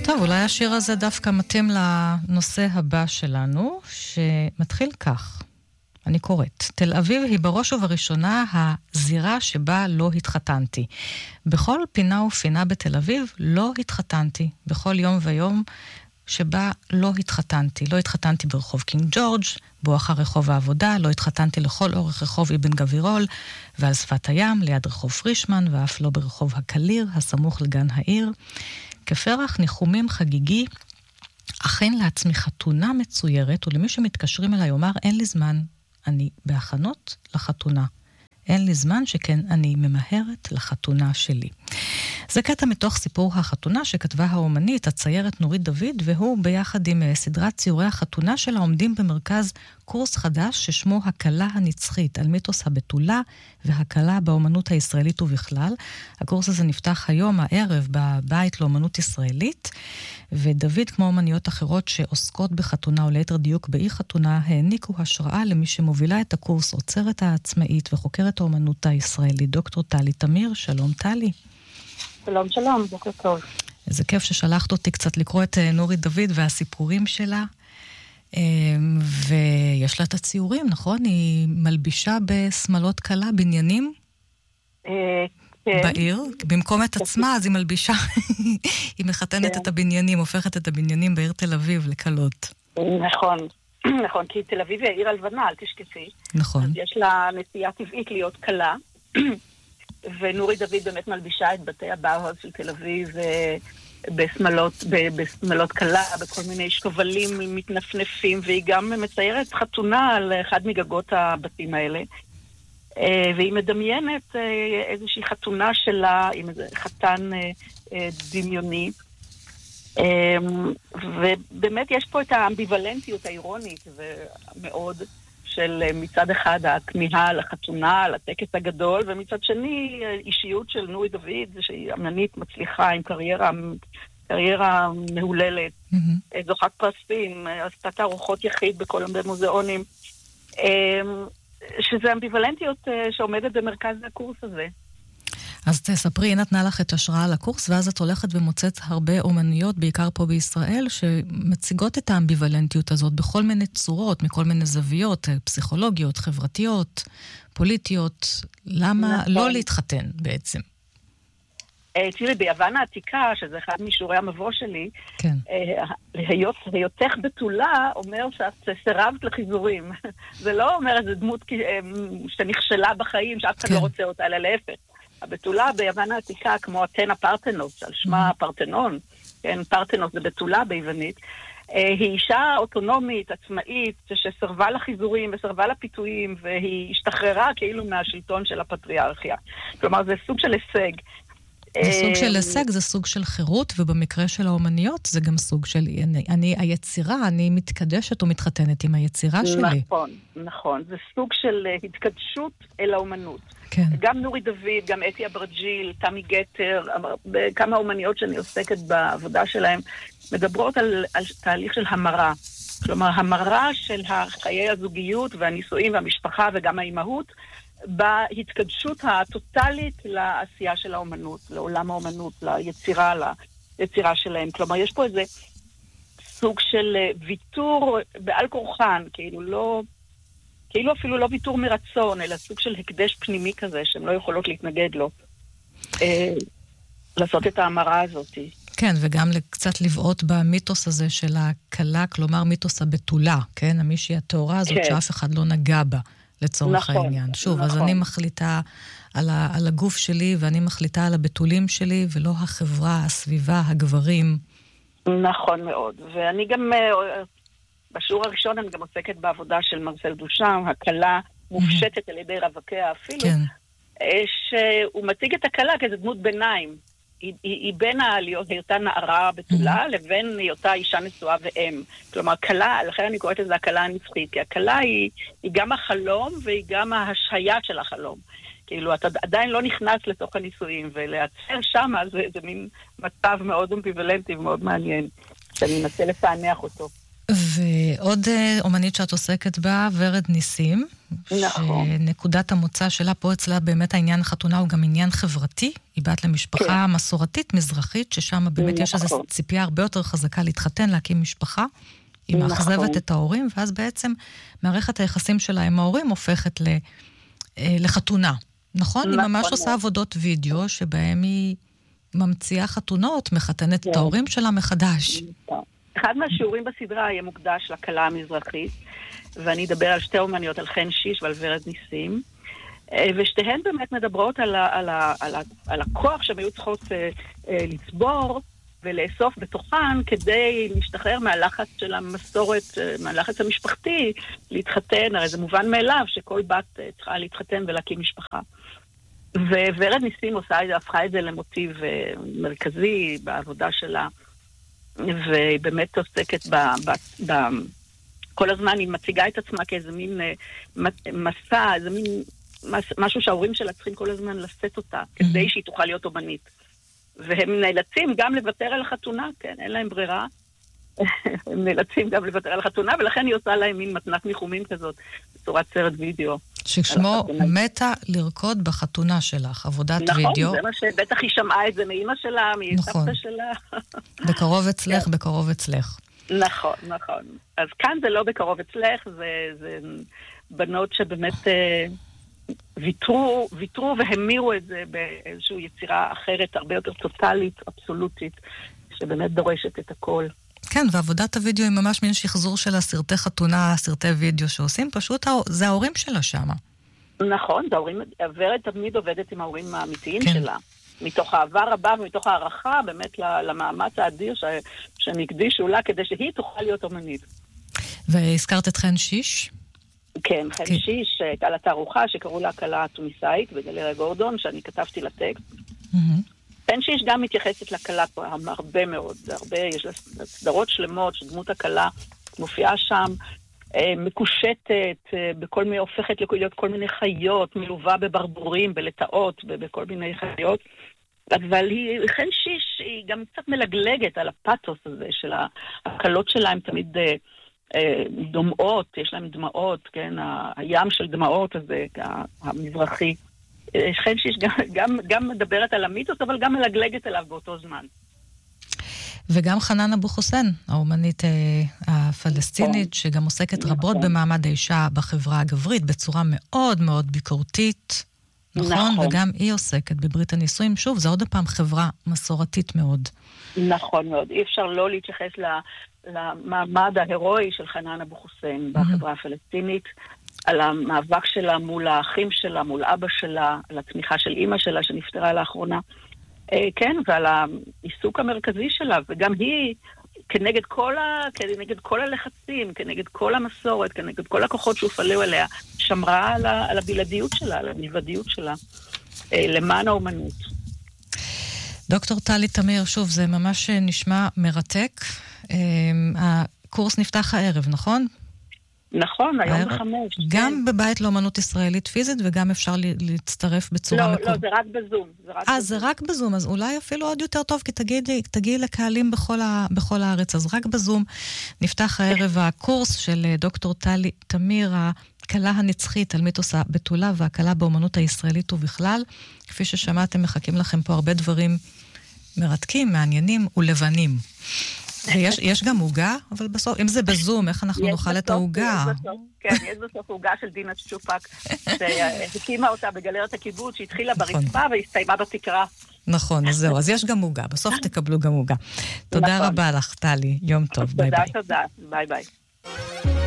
טוב, אולי השיר הזה דווקא מתאים לנושא הבא שלנו, שמתחיל כך. אני קוראת. תל אביב היא בראש ובראשונה הזירה שבה לא התחתנתי. בכל פינה ופינה בתל אביב לא התחתנתי. בכל יום ויום שבה לא התחתנתי. לא התחתנתי ברחוב קינג ג'ורג', בואכה רחוב העבודה, לא התחתנתי לכל אורך רחוב אבן גבירול, ועל שפת הים, ליד רחוב פרישמן, ואף לא ברחוב הקליר, הסמוך לגן העיר. כפרח ניחומים חגיגי, אכן לעצמי חתונה מצוירת, ולמי שמתקשרים אליי אומר, אין לי זמן, אני בהכנות לחתונה. אין לי זמן שכן אני ממהרת לחתונה שלי. זה קטע מתוך סיפור החתונה שכתבה האומנית, הציירת נורית דוד, והוא ביחד עם סדרת ציורי החתונה שלה עומדים במרכז קורס חדש ששמו הקלה הנצחית, על מיתוס הבתולה והקלה באומנות הישראלית ובכלל. הקורס הזה נפתח היום הערב בבית לאומנות ישראלית, ודוד כמו אומניות אחרות שעוסקות בחתונה או ליתר דיוק באי חתונה, העניקו השראה למי שמובילה את הקורס, עוצרת העצמאית וחוקרת האומנות הישראלית, דוקטור טלי תמיר. שלום טלי. שלום, שלום, בוקר טוב. איזה כיף ששלחת אותי קצת לקרוא את נורית דוד והסיפורים שלה. ויש לה את הציורים, נכון? היא מלבישה בסמלות קלה, בניינים? בעיר. במקום את עצמה, אז היא מלבישה. היא מחתנת את הבניינים, הופכת את הבניינים בעיר תל אביב לקלות. נכון, נכון, כי תל אביב היא העיר הלבנה, אל תשכחי. נכון. אז יש לה נטייה טבעית להיות קלה. ונורית דוד באמת מלבישה את בתי הבאוהאוז של תל אביב בסמלות קלה, בכל מיני שובלים מתנפנפים, והיא גם מציירת חתונה על אחד מגגות הבתים האלה. והיא מדמיינת איזושהי חתונה שלה עם איזה חתן דמיוני. ובאמת יש פה את האמביוולנטיות האירונית ומאוד של מצד אחד הכמיהה לחתונה, לטקס הגדול, ומצד שני אישיות של נורית דוד, שהיא אמנית מצליחה עם קריירה מהוללת, זוכת פרסים, עשתה תערוכות יחיד בכל המוזיאונים, שזה אמביוולנטיות שעומדת במרכז הקורס הזה. אז תספרי, היא נתנה לך את השראה לקורס, ואז את הולכת ומוצאת הרבה אומניות, בעיקר פה בישראל, שמציגות את האמביוולנטיות הזאת בכל מיני צורות, מכל מיני זוויות, פסיכולוגיות, חברתיות, פוליטיות. למה לא להתחתן בעצם? תראי, ביוון העתיקה, שזה אחד משיעורי המבוא שלי, היותך בתולה אומר שאת סירבת לחיזורים. זה לא אומר איזו דמות שנכשלה בחיים, שאף אחד לא רוצה אותה, אלא להפך. הבתולה ביוון העתיקה, כמו אתנה פרטנוס, על שמה פרטנון, כן, פרטנוס זה בתולה ביוונית, היא אישה אוטונומית, עצמאית, שסרבה לחיזורים וסרבה לפיתויים, והיא השתחררה כאילו מהשלטון של הפטריארכיה. כלומר, זה סוג של הישג. זה סוג של הישג, זה סוג של חירות, ובמקרה של האומניות זה גם סוג של, היצירה, אני מתקדשת ומתחתנת עם היצירה שלי. נכון, נכון. זה סוג של התקדשות אל האומנות. כן. גם נורית דוד, גם אתי אברג'יל, תמי גטר, כמה אומניות שאני עוסקת בעבודה שלהם, מדברות על תהליך של המרה. כלומר, המרה של חיי הזוגיות והנישואים והמשפחה וגם האימהות, בהתקדשות הטוטלית לעשייה של האומנות, לעולם האומנות, ליצירה שלהם. כלומר, יש פה איזה סוג של ויתור בעל כורחן, כאילו אפילו לא ויתור מרצון, אלא סוג של הקדש פנימי כזה, שהן לא יכולות להתנגד לו. לעשות את ההמרה הזאת. כן, וגם קצת לבעוט במיתוס הזה של הקלה, כלומר מיתוס הבתולה, כן? המישהי התאורה הזאת שאף אחד לא נגע בה. לצורך העניין. שוב, אז אני מחליטה על הגוף שלי, ואני מחליטה על הבתולים שלי, ולא החברה, הסביבה, הגברים. נכון מאוד. ואני גם, בשיעור הראשון אני גם עוסקת בעבודה של מרסל דושן, הקלה מופשטת על ידי רווקיה אפילו, שהוא מציג את הקלה כאיזו דמות ביניים. היא בין היותה נערה בתולה לבין היותה אישה נשואה ואם. כלומר, קלה, לכן אני קוראת לזה הקלה הנצחית, כי הקלה היא גם החלום והיא גם ההשהיה של החלום. כאילו, אתה עדיין לא נכנס לתוך הנישואים, ולהצר שם זה מין מצב מאוד אמביוולנטי ומאוד מעניין, שאני אנסה לפענח אותו. ועוד אומנית שאת עוסקת בה, ורד ניסים. נכון. שנקודת המוצא שלה פה אצלה באמת העניין החתונה הוא גם עניין חברתי. היא בת למשפחה מסורתית מזרחית, ששם באמת יש איזו ציפייה הרבה יותר חזקה להתחתן, להקים משפחה. היא מאכזבת את ההורים, ואז בעצם מערכת היחסים שלה עם ההורים הופכת לחתונה. נכון? היא ממש עושה עבודות וידאו, שבהם היא ממציאה חתונות, מחתנת את ההורים שלה מחדש. אחד מהשיעורים בסדרה יהיה מוקדש לקלה המזרחית, ואני אדבר על שתי אומניות, על חן שיש ועל ורד ניסים, ושתיהן באמת מדברות על הכוח שהן היו צריכות לצבור ולאסוף בתוכן כדי להשתחרר מהלחץ של המסורת, מהלחץ המשפחתי, להתחתן, הרי זה מובן מאליו שכל בת צריכה להתחתן ולהקים משפחה. וורד ניסים הפכה את זה למוטיב מרכזי בעבודה שלה, והיא באמת עוסקת כל הזמן היא מציגה את עצמה כאיזה מין מסע, איזה מין משהו שההורים שלה צריכים כל הזמן לשאת אותה, כדי שהיא תוכל להיות אומנית. והם נאלצים גם לוותר על החתונה, כן, אין להם ברירה. הם נאלצים גם לוותר על החתונה, ולכן היא עושה להם מין מתנת ניחומים כזאת, בצורת סרט וידאו. ששמו מתה לרקוד בחתונה שלך, עבודת וידאו. נכון, זה מה שבטח היא שמעה את זה מאמא שלה, מסבתא שלה. בקרוב אצלך, בקרוב אצלך. נכון, נכון. אז כאן זה לא בקרוב אצלך, זה בנות שבאמת ויתרו והמירו את זה באיזושהי יצירה אחרת, הרבה יותר טוטלית, אבסולוטית, שבאמת דורשת את הכל. כן, ועבודת הוידאו היא ממש מין שחזור של הסרטי חתונה, סרטי וידאו שעושים, פשוט זה ההורים שלה שם. נכון, ורד תמיד עובדת עם ההורים האמיתיים שלה. מתוך אהבה רבה ומתוך הערכה באמת למאמץ האדיר שהם הקדישו לה כדי שהיא תוכל להיות אומנית. והזכרת את חן שיש? כן, חן שיש, הייתה לה תערוכה שקראו לה הקלה התוניסאית בגלריה גורדון, שאני כתבתי לטקסט. חן שיש גם מתייחסת לקלה הרבה מאוד, יש לה סדרות שלמות שדמות הקלה מופיעה שם, מקושטת, הופכת להיות כל מיני חיות, מלווה בברבורים, בלטאות, בכל מיני חיות. אבל חן שיש היא גם קצת מלגלגת על הפאתוס הזה של הקלות שלה, הן תמיד דומעות, יש להן דמעות, כן, הים של דמעות הזה, המזרחי. חן שיש גם מדברת על המיתוס, אבל גם מלגלגת עליו באותו זמן. וגם חנן אבו חוסיין, האומנית הפלסטינית, שגם עוסקת רבות במעמד האישה בחברה הגברית, בצורה מאוד מאוד ביקורתית, נכון? וגם היא עוסקת בברית הנישואים. שוב, זה עוד פעם חברה מסורתית מאוד. נכון מאוד. אי אפשר לא להתייחס למעמד ההירואי של חנן אבו חוסיין בחברה הפלסטינית, על המאבק שלה מול האחים שלה, מול אבא שלה, על התמיכה של אמא שלה שנפטרה לאחרונה. כן, ועל העיסוק המרכזי שלה, וגם היא, כנגד כל הלחצים, כנגד כל המסורת, כנגד כל הכוחות שהופעלו עליה, שמרה על הבלעדיות שלה, על המלבדיות שלה, למען האומנות. דוקטור טלי תמיר, שוב, זה ממש נשמע מרתק. הקורס נפתח הערב, נכון? נכון, היום 5. גם בבית לאומנות ישראלית פיזית, וגם אפשר להצטרף בצורה מקומית. לא, זה רק בזום. זה רק בזום, אז אולי אפילו עוד יותר טוב, כי תגיעי לקהלים בכל הארץ, אז רק בזום נפתח הערב הקורס של דוקטור טלי תמיר, הקלה הנצחית על מיתוס הבתולה, והקלה באומנות הישראלית ובכלל. כפי ששמעתם, מחכים לכם פה הרבה דברים מרתקים, מעניינים ולבנים. יש גם הוגה, אבל בסוף, אם זה בזום, איך אנחנו נאכל את ההוגה? כן, יש בסוף הוגה של דינה צ'ופק, שהקימה אותה בגלרת הקיבוץ, שהתחילה ברצפה והסתיימה בתקרה. נכון, אז זהו, אז יש גם הוגה, בסוף תקבלו גם הוגה. תודה רבה לך, טלי, יום טוב, ביי ביי. תודה, ביי ביי.